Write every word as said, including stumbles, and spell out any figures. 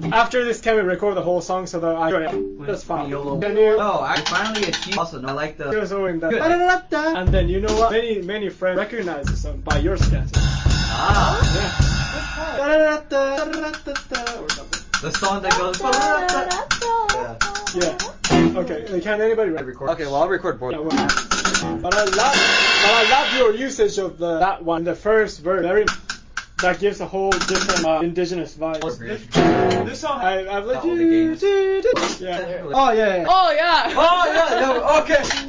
After this, can we record the whole song so that I... That's fine. Can you... Oh, I finally achieved also. No, I like the... Just in that. And then, you know what? Many, many friends recognize the song by your sketches. Ah. Yeah. Or something. The song that goes... Yeah. Yeah. Okay, can anybody record? Okay, well, I'll record both. Yeah, well, but I love, but I love your usage of the that one, the first verse. Very, that gives a whole different uh, indigenous vibe. This song, I, I've let you. Yeah. Oh yeah. Oh yeah. Oh yeah. No, okay.